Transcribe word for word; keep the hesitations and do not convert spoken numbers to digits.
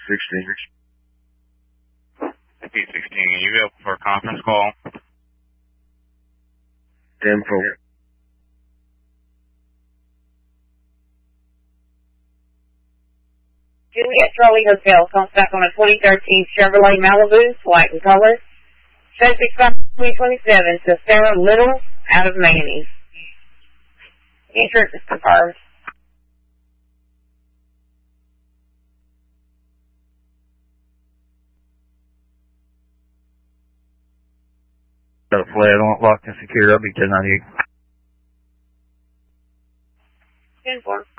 sixteen. P sixteen, are you available for a conference call? ten four. Juliet Charlie Hotel, contact on a twenty thirteen Chevrolet Malibu, white in color. seven six five twenty twenty-seven to Sarah Little, out of Manny. Insurance is confirmed. Got a flat on it, locked and secured. I'll be ten ninety-eight. ten four.